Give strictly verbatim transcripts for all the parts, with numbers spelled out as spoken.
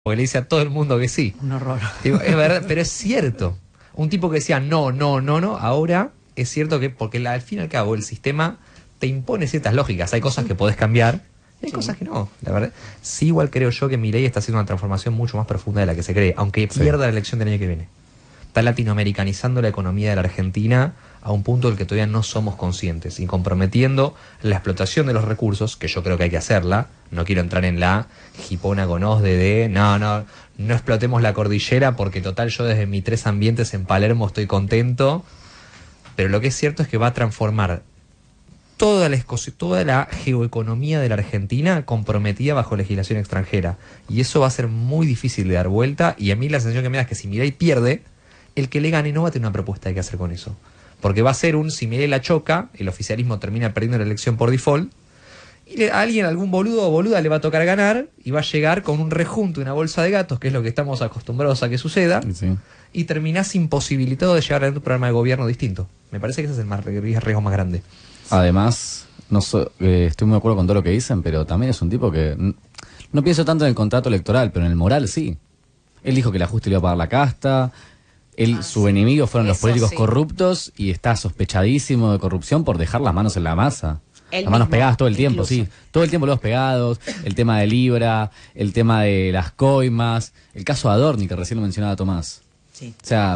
porque le dice a todo el mundo que sí. Un horror. Digo, es verdad, pero es cierto. Un tipo que decía no, no, no, no, ahora es cierto que, porque la, al fin y al cabo el sistema te impone ciertas lógicas. Hay cosas que podés cambiar y hay sí. cosas que no. La verdad, sí, igual creo yo que Milei está haciendo una transformación mucho más profunda de la que se cree, aunque sí. pierda la elección del año que viene. Está latinoamericanizando la economía de la Argentina a un punto del que todavía no somos conscientes y comprometiendo la explotación de los recursos, que yo creo que hay que hacerla. No quiero entrar en la jipona con osde de no, no, no explotemos la cordillera porque total yo desde mis tres ambientes en Palermo estoy contento. Pero lo que es cierto es que va a transformar toda la, toda la geoeconomía de la Argentina comprometida bajo legislación extranjera. Y eso va a ser muy difícil de dar vuelta, y a mí la sensación que me da es que si Milei pierde, el que le gane no va a tener una propuesta de qué hacer con eso. Porque va a ser un, si Milei la choca, el oficialismo termina perdiendo la elección por default, y le, a alguien, algún boludo o boluda le va a tocar ganar, y va a llegar con un rejunto, una bolsa de gatos, que es lo que estamos acostumbrados a que suceda, sí. y terminás imposibilitado de llegar a un programa de gobierno distinto. Me parece que ese es el más, riesgo más grande. Además, no so, eh, estoy muy de acuerdo con todo lo que dicen, pero también es un tipo que... No pienso tanto en el contrato electoral, pero en el moral sí. Él dijo que el ajuste le iba a pagar la casta. Él, ah, su sí. enemigo fueron Eso los políticos sí. corruptos, y está sospechadísimo de corrupción por dejar las manos en la masa. Él las manos mismo, pegadas todo el tiempo, incluso. sí. Todo el tiempo los pegados, el tema de Libra, el tema de las coimas, el caso de Adorni, que recién lo mencionaba Tomás. Sí. O sea,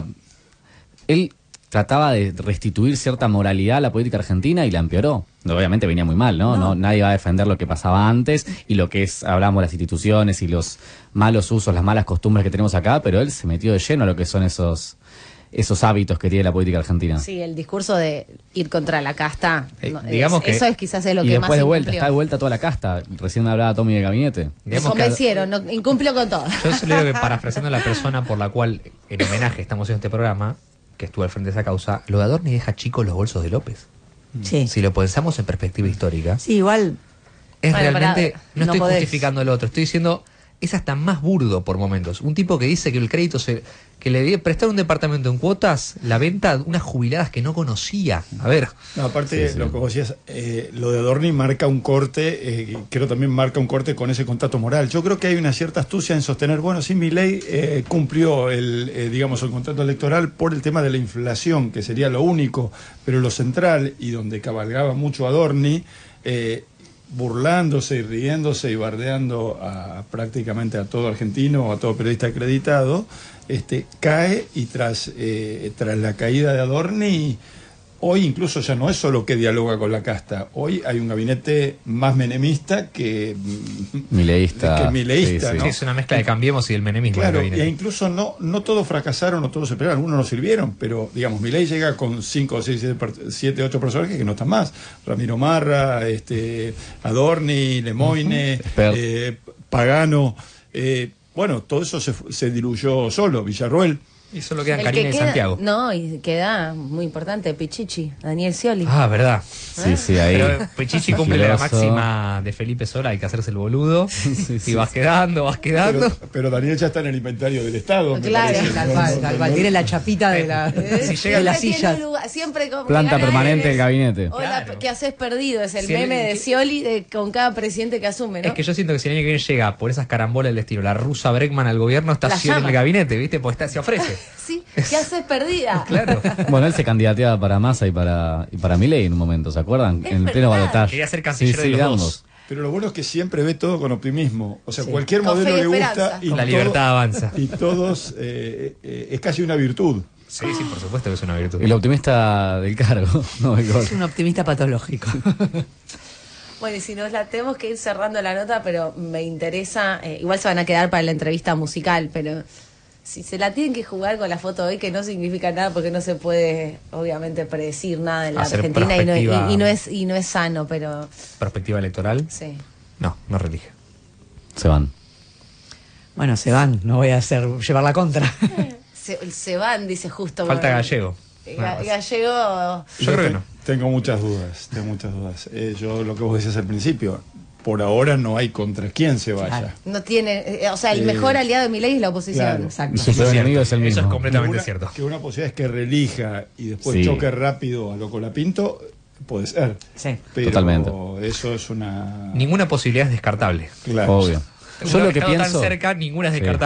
él trataba de restituir cierta moralidad a la política argentina y la empeoró. Obviamente venía muy mal, ¿no? No. no nadie va a defender lo que pasaba antes y lo que es, hablamos de las instituciones y los malos usos, las malas costumbres que tenemos acá, pero él se metió de lleno a lo que son esos esos hábitos que tiene la política argentina. Sí, el discurso de ir contra la casta, eh, no, digamos es, que, eso es quizás es lo y que después más de vuelta, incumplió. está de vuelta toda la casta. Recién me hablaba Tommy del gabinete. Me convencieron, no, incumplió con todo. Yo solo digo que, parafraseando a la persona por la cual en homenaje estamos en este programa, que estuvo al frente de esa causa, lo de Adorni deja chicos los bolsos de López. Sí. Si lo pensamos en perspectiva histórica, sí, igual es bueno, realmente, para, no, no estoy podés. justificando el otro, estoy diciendo, es hasta más burdo por momentos. Un tipo que dice que el crédito se, que le debe prestar un departamento en cuotas, la venta de unas jubiladas que no conocía. A ver. No, aparte, sí, sí. lo que vos decías, eh, lo de Adorni marca un corte, eh, creo también marca un corte con ese contrato moral. Yo creo que hay una cierta astucia en sostener, bueno, sí, Milei eh, cumplió el, eh, digamos, el contrato electoral por el tema de la inflación, que sería lo único, pero lo central, y donde cabalgaba mucho Adorni, eh, burlándose y riéndose y bardeando a, prácticamente a todo argentino o a todo periodista acreditado, este, cae, y tras, eh, tras la caída de Adorni, hoy incluso ya no es solo que dialoga con la casta, hoy hay un gabinete más menemista que mileísta, que mileísta, sí, sí. ¿no? Sí, es una mezcla de Cambiemos y el menemismo. Claro, del e incluso no, no todos fracasaron o todos se pegaron, algunos no sirvieron, pero digamos, Milei llega con cinco o seis, siete, ocho personajes que no están más. Ramiro Marra, este, Adorni, Lemoine, uh-huh. eh, Pagano, eh, bueno, todo eso se, se diluyó solo, Villarroel. Y solo quedan El Karina que y queda, Santiago. No, y queda muy importante, Pichichi, Daniel Scioli. Ah, verdad. Sí, sí, ahí. Pero Pichichi cumple la máxima de Felipe Sola, hay que hacerse el boludo. Sí, sí. Y vas quedando, vas quedando. Pero, pero Daniel ya está en el inventario del Estado. Claro, parece, tal ¿no? cual, No, tal no, cual. no. Tiene la chapita de la, Si llega de la Siempre silla. tiene un lugar, siempre como Planta permanente del gabinete. Hola, Claro. ¿qué haces perdido? Es el Si meme el- de Scioli de, con cada presidente que asume, ¿no? Es que yo siento que si el año que viene llega por esas carambolas del estilo, la rusa Bregman al gobierno, está La Scioli en llama. el gabinete, ¿viste? Porque está, se ofrece. Sí, ¿qué haces perdida? Claro. Bueno, él se candidateaba para Massa y para y para Milei en un momento, ¿se acuerdan? Es en el pleno verdad. balotaje. Quería ser canciller de los ambos. dos. Pero lo bueno es que siempre ve todo con optimismo. O sea, Sí. cualquier Con modelo fe y le gusta. esperanza. Y La todo- libertad avanza. Y todos, eh, eh, es casi una virtud. Sí, sí, por supuesto que es una virtud. El optimista del cargo, no del gol. Es un optimista patológico. Bueno, y si nos la tenemos que ir cerrando la nota, pero me interesa, eh, igual se van a quedar para la entrevista musical, pero si se la tienen que jugar con la foto de hoy, que no significa nada porque no se puede obviamente predecir nada en la Hacer Argentina y no, y- perspectiva. y no es y no es sano, pero Perspectiva electoral, sí. no, no relige. Se van. Bueno, se van, no voy a hacer llevar la contra. Se, se van, dice justo. Falta bueno, Gallego. Ga- Nada más. Gallego. Yo creo que te- no. Tengo muchas dudas, tengo muchas dudas. Eh, yo lo que vos decías al principio, por ahora no hay contra quién se vaya. Claro. No tiene, eh, o sea, el Eh, mejor aliado de Milei es la oposición. claro. Exacto. Y su Eso peor es enemigo cierto. es el Eso mismo. es completamente Una- cierto. Que una posibilidad es que relija y después Sí. choque rápido a lo Colapinto, puede ser. Sí. Pero Totalmente. eso es una... Ninguna posibilidad es descartable. Claro. Obvio. Yo lo que estando pienso- tan cerca, ninguna es Sí. descartable.